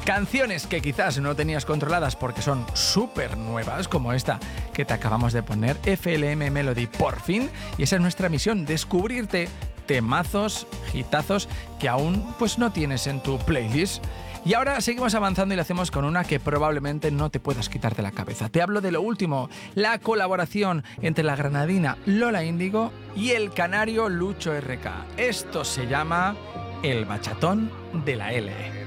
Canciones que quizás no tenías controladas porque son súper nuevas, como esta que te acabamos de poner, FLM Melody, por fin. Y esa es nuestra misión, descubrirte temazos, hitazos que aún pues no tienes en tu playlist. Y ahora seguimos avanzando y lo hacemos con una que probablemente no te puedas quitar de la cabeza. Te hablo de lo último, la colaboración entre la granadina Lola Índigo y el canario Lucho RK. Esto se llama El Bachatón de la L.